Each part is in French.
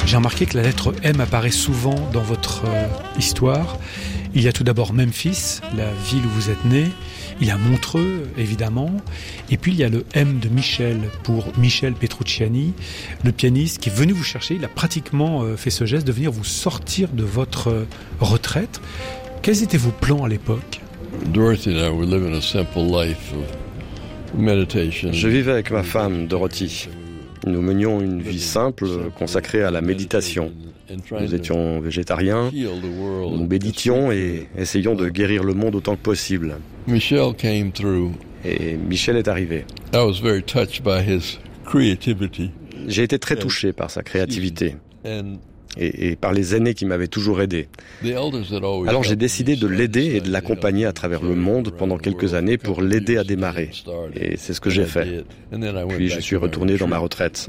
J'ai remarqué que la lettre M apparaît souvent dans votre histoire. Il y a tout d'abord Memphis, la ville où vous êtes né. Il y a Montreux, évidemment. Et puis il y a le M de Michel, pour Michel Petrucciani, le pianiste qui est venu vous chercher. Il a pratiquement fait ce geste de venir vous sortir de votre retraite. Quels étaient vos plans à l'époque ? Je vivais avec ma femme, Dorothy. Nous menions une vie simple, consacrée à la méditation. Nous étions végétariens, nous méditions et essayions de guérir le monde autant que possible. Et Michel est arrivé. J'ai été très touché par sa créativité et par les aînés qui m'avaient toujours aidé. Alors j'ai décidé de l'aider et de l'accompagner à travers le monde pendant quelques années pour l'aider à démarrer. Et c'est ce que j'ai fait. Puis je suis retourné dans ma retraite.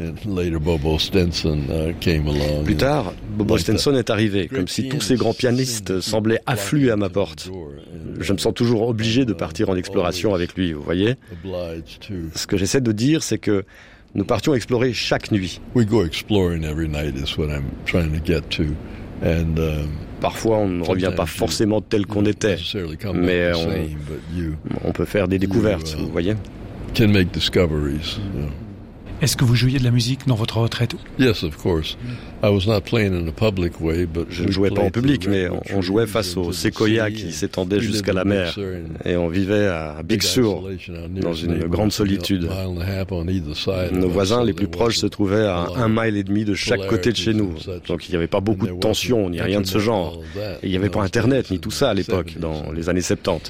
Plus tard, Bobo Stenson est arrivé, comme si tous ces grands pianistes semblaient affluer à ma porte. Je me sens toujours obligé de partir en exploration avec lui, vous voyez ? Ce que j'essaie de dire, c'est que nous partions explorer chaque nuit. Parfois, on ne revient pas forcément tel qu'on était, mais on peut faire des découvertes, vous voyez. Est-ce que vous jouiez de la musique dans votre retraite ? Je ne jouais pas en public, mais on jouait face aux séquoias qui s'étendaient jusqu'à la mer. Et on vivait à Big Sur, dans une grande solitude. Nos voisins les plus proches se trouvaient à 1,5 miles de chaque côté de chez nous. Donc il n'y avait pas beaucoup de tension, ni rien de ce genre. Et il n'y avait pas Internet, ni tout ça à l'époque, dans les années 70.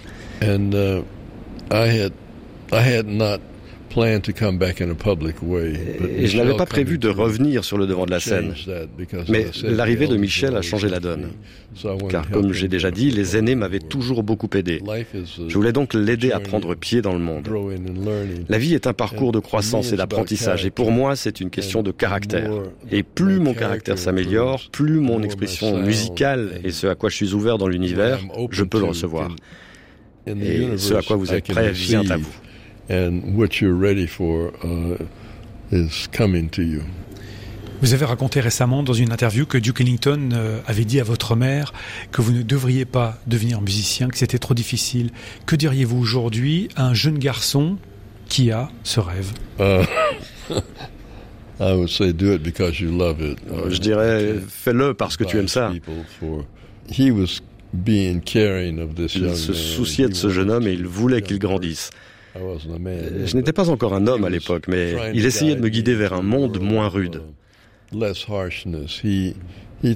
Et je n'avais pas prévu de revenir sur le devant de la scène. Mais l'arrivée de Michel a changé la donne. Car comme j'ai déjà dit, les aînés m'avaient toujours beaucoup aidé. Je voulais donc l'aider à prendre pied dans le monde. La vie est un parcours de croissance et d'apprentissage. Et pour moi, c'est une question de caractère. Et plus mon caractère s'améliore, plus mon expression musicale et ce à quoi je suis ouvert dans l'univers, je peux le recevoir. Et ce à quoi vous êtes prêt vient à vous. And what you're ready for is coming to you. Vous avez raconté récemment dans une interview que Duke Ellington avait dit à votre mère que vous ne devriez pas devenir musicien, que c'était trop difficile. Que diriez-vous aujourd'hui à un jeune garçon qui a ce rêve ? I would say do it because you love it. Je dirais fais-le parce que tu aimes ça. Il se souciait de ce jeune homme et il voulait qu'il grandisse. Je n'étais pas encore un homme à l'époque, mais il essayait de me guider vers un monde moins rude. Il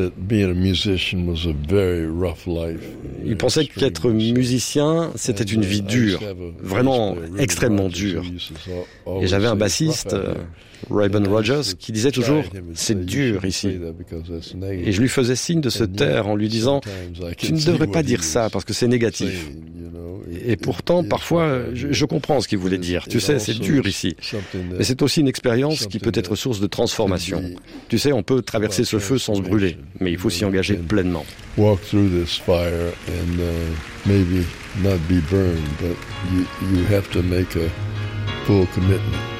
pensait qu'être musicien, c'était une vie dure, vraiment extrêmement dure. Et j'avais un bassiste, Rayburn Rogers, qui disait toujours « c'est dur ici ». Et je lui faisais signe de se taire en lui disant « tu ne devrais pas dire ça parce que c'est négatif ». Et pourtant, parfois, je comprends ce qu'il voulait dire. Tu sais, c'est dur ici. Mais c'est aussi une expérience qui peut être source de transformation. Tu sais, on peut traverser ce feu sans se brûler, mais il faut s'y engager pleinement. Walk through this fire and maybe not be burned, but you have to make a full commitment.